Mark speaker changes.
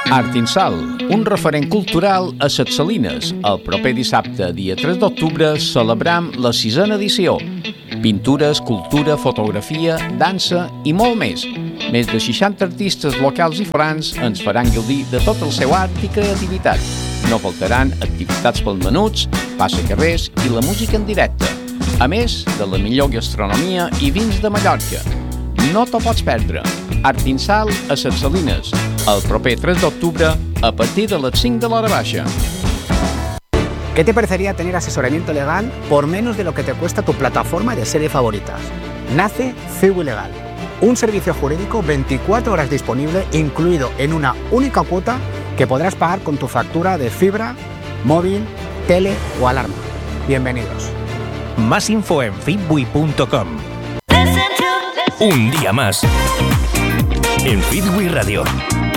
Speaker 1: Artinsal, un referent cultural a Ses Salines. El proper dissabte, dia 3 d'octubre, celebram la 6a edició. Pintura, escultura, fotografia, dansa i molt més. Més de 60 artistes locals i forans ens faran gaudir de tot el seu art i creativitat. No faltaran activitats pels menuts, passacarrers i la música en directe. A més de la millor gastronomia i vins de Mallorca. No t'ho pots perdre. Artinsal a Ses Salines, el proper 3 d'octubre a partir de les 5 de l'hora baixa.
Speaker 2: ¿Qué te parecería tener asesoramiento legal por menos de lo que te cuesta tu plataforma de serie favoritas? Nace Fiwi Legal, un servicio jurídico 24 horas disponible, incluido en una única cuota que podrás pagar con tu factura de fibra, móvil, tele o alarma. Bienvenidos.
Speaker 3: Más info en fitwi.com. Un día más en Fitwi Radio.